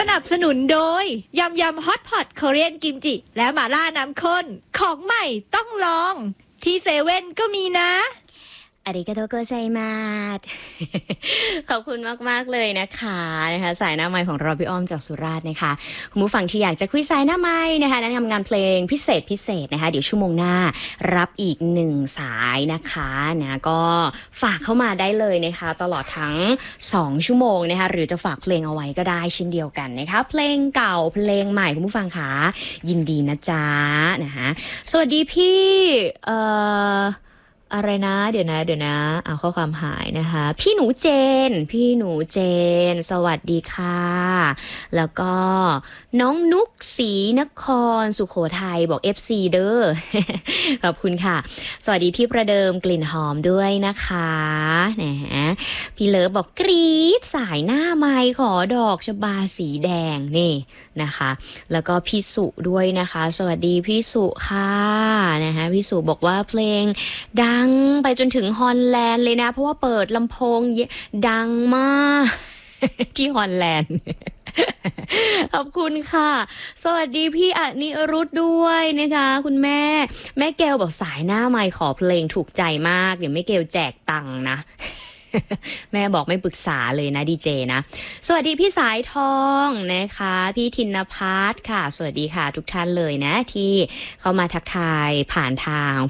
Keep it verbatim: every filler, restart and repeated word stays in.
นับสนุนโดยยำยำฮอตพอตคอเรียนกิมจิและหม่าล่าน้ำข้นของใหม่ต้องลองที่เซเว่นก็มีนะอาริกาโตโกไซมาสขอบคุณมากๆเลยนะคะนะคะสายหน้าไมค์ของเราพี่อ้อมจากสุราษฎร์นะคะคุณผู้ฟังที่อยากจะคุยสายหน้าไมค์นะคะนั้นทำงานเพลงพิเศษพิเศษนะคะเดี๋ยวชั่วโมงหน้ารับอีกหนึ่งสายนะคะนะก็ฝากเข้ามาได้เลยนะคะตลอดทั้งสองชั่วโมงนะคะหรือจะฝากเพลงเอาไว้ก็ได้เช่นเดียวกันนะคะเพลงเก่าเพลงใหม่คุณผู้ฟังคะยินดีนะจ๊ะนะคะสวัสดีพี่เอ่ออะไรนะเดี๋ยวนะเดี๋ยวนะเอาข้อความหายนะคะพี่หนูเจนพี่หนูเจนสวัสดีค่ะแล้วก็น้องนุกศรีนครสุโขทัยบอก เอฟ ซี เด้อ ขอบคุณค่ะสวัสดีพี่ประเดิมกลิ่นหอมด้วยนะคะนะพี่เลิฟบอกกรี๊ดสายหน้าไมค์ขอดอกชบาสีแดงนี่นะคะแล้วก็พี่สุด้วยนะคะสวัสดีพี่สุค่ะนะคะพี่สุบอกว่าเพลงดังไปจนถึงฮอลแลนด์เลยนะเพราะว่าเปิดลำโพงดังมาก ที่ฮอลแลนด์ ขอบคุณค่ะสวัสดีพี่อนิรุธด้วยนะคะคุณแม่แม่เกลบอกสายหน้าไมค์ขอเพลงถูกใจมากเดี๋ยวแม่เกลแจกตังค์นะ แม่บอกไม่ปรึกษาเลยนะดีเจนะสวัสดีพี่สายทองนะคะพี่ธินภัทรค่ะสวัสดีค่ะทุกท่านเลยนะที่เข้ามาทักทายผ่านทาง